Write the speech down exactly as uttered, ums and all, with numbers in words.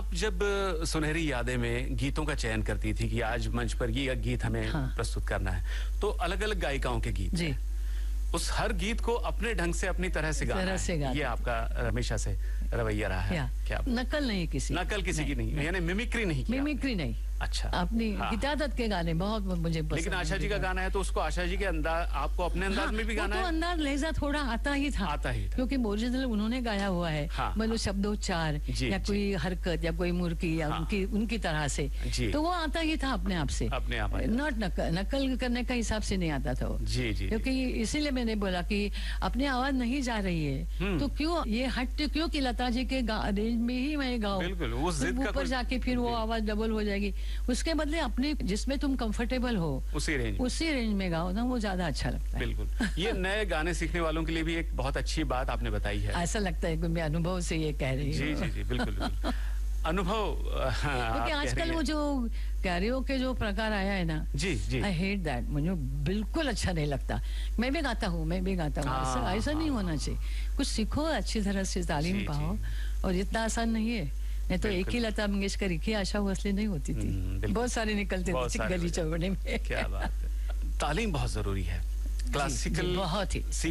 आप जब सुनहरी यादें में गीतों का चयन करती थी कि आज मंच पर ये गीत हमें हाँ। प्रस्तुत करना है, तो अलग अलग गायिकाओं के गीत जी। उस हर गीत को अपने ढंग से अपनी तरह से गाना से है। ये आपका हमेशा से रवैया रहा है क्या? नकल नहीं किसी नकल किसी की नहीं, यानी मिमिक्री नहीं किया। मिमिक्री नहीं। अच्छा, अपनी हाँ। गीता दत्त के गाने बहुत मुझे पसंद। लेकिन आशा जी का गाना है तो उसको आशा जी के अंदाज, आपको अपने अंदाज हाँ, में भी गाना तो है। अंदाज लहजा थोड़ा आता ही था, आता ही था। क्योंकि ओरिजिनल उन्होंने गाया हुआ है। हाँ, मतलब शब्दोच्चार या कोई हरकत या कोई मुर्की या हाँ, उनकी उनकी तरह से, तो वो आता ही था अपने आप से, अपने आप। नॉट नकल नकल करने का हिसाब से नहीं आता था वो। जी जी। क्योंकि इसीलिए मैंने बोला कि अपनी आवाज नहीं जा रही है तो क्यों ये हट क्यों कि लता जी के रेंज में ही मैं गाऊं, ऊपर जाके फिर वो आवाज डबल हो जाएगी। उसके बदले अपने जिसमें तुम कंफर्टेबल हो उसी रेंज उसी रेंज में गाओ ना, वो ज्यादा अच्छा लगता है। बिल्कुल। ये नए गाने सीखने वालों के लिए भी एक बहुत अच्छी बात आपने बताई है। ऐसा लगता है कि मैं अनुभव से ये कह रही हूँ। जी जी जी बिल्कुल बिल्कुल अनुभव। क्योंकि आजकल वो जो कैरियोके जो प्रकार आया है ना, जी जी, आई हेट दैट। मुझे बिल्कुल अच्छा नहीं लगता। मैं भी गाता हूँ मैं भी गाता हूँ ऐसा ऐसा नहीं होना चाहिए। कुछ सीखो, अच्छी तरह से तालीम पाओ, और इतना आसान नहीं है। नहीं तो एक ही लता मंगेशकर, एक ही आशा भोसले नहीं होती थी, बहुत सारे निकलते थे गली चौबड़े में। क्या बात है, तालीम बहुत जरूरी है। क्लासिकल बहुत ही